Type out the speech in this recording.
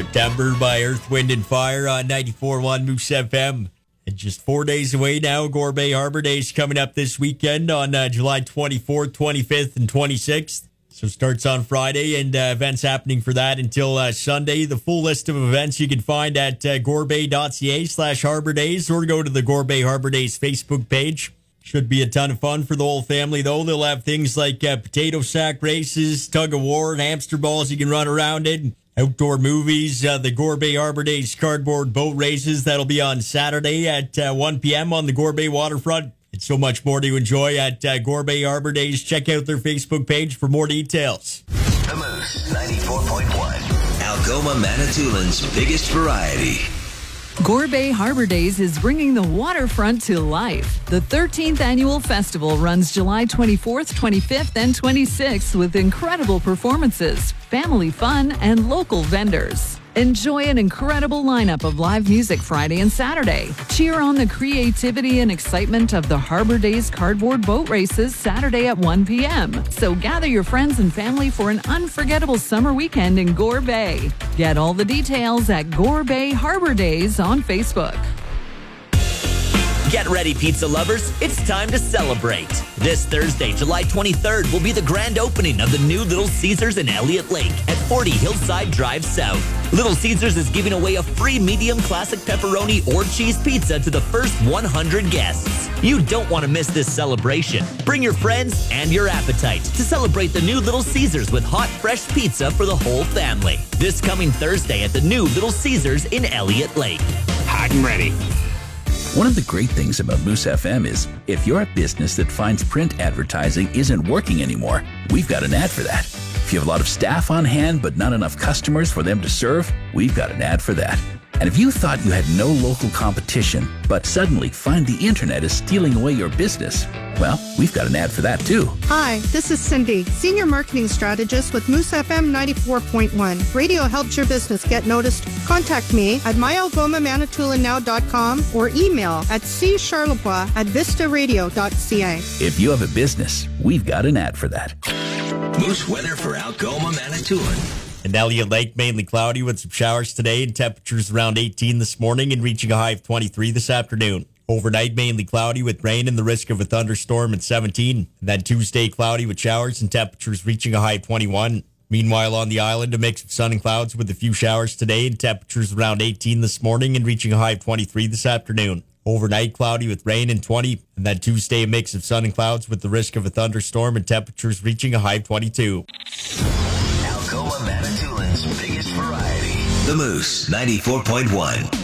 September by Earth, Wind, and Fire on 94.1 Moose FM. And just 4 days away now, Gorbea Harbor Days coming up this weekend on July 24th, 25th, and 26th. So starts on Friday and events happening for that until Sunday. The full list of events you can find at gorbea.ca/Harbor Days or go to the Gorbea Harbor Days Facebook page. Should be a ton of fun for the whole family, though. They'll have things like potato sack races, tug of war, and hamster balls you can run around in. Outdoor movies, the Gorbea Harbor Days cardboard boat races. That'll be on Saturday at 1 p.m. on the Gorbea waterfront. And so much more to enjoy at Gorbea Harbor Days. Check out their Facebook page for more details. The Moose 94.1. Algoma Manitoulин's biggest variety. Gorbea Harbor Days is bringing the waterfront to life. The 13th annual festival runs July 24th, 25th, and 26th with incredible performances, family fun, and local vendors. Enjoy an incredible lineup of live music Friday and Saturday. Cheer on the creativity and excitement of the Harbor Days cardboard boat races Saturday at 1 p.m. So gather your friends and family for an unforgettable summer weekend in Gorbea. Get all the details at Gorbea Harbor Days on Facebook. Get ready, pizza lovers. It's time to celebrate. This Thursday, July 23rd, will be the grand opening of the new Little Caesars in Elliott Lake at 40 Hillside Drive South. Little Caesars is giving away a free medium classic pepperoni or cheese pizza to the first 100 guests. You don't want to miss this celebration. Bring your friends and your appetite to celebrate the new Little Caesars with hot, fresh pizza for the whole family. This coming Thursday at the new Little Caesars in Elliott Lake. Hot and ready. One of the great things about Moose FM is if you're a business that finds print advertising isn't working anymore, we've got an ad for that. If you have a lot of staff on hand but not enough customers for them to serve, we've got an ad for that. And if you thought you had no local competition, but suddenly find the internet is stealing away your business, well, we've got an ad for that too. Hi, this is Cindy, Senior Marketing Strategist with Moose FM 94.1. Radio helps your business get noticed. Contact me at myalgomamanitoulinow.com or email at ccharlevoix@vistaradio.ca. If you have a business, we've got an ad for that. Moose weather for Algoma, Manitoulin. And Elliott Lake, mainly cloudy with some showers today and temperatures around 18 this morning and reaching a high of 23 this afternoon. Overnight, mainly cloudy with rain and the risk of a thunderstorm at 17. And then Tuesday, cloudy with showers and temperatures reaching a high of 21. Meanwhile, on the island, a mix of sun and clouds with a few showers today and temperatures around 18 this morning and reaching a high of 23 this afternoon. Overnight, cloudy with rain and 20. And then Tuesday, a mix of sun and clouds with the risk of a thunderstorm and temperatures reaching a high of 22. Algoma Manitoulin's biggest variety. The Moose 94.1.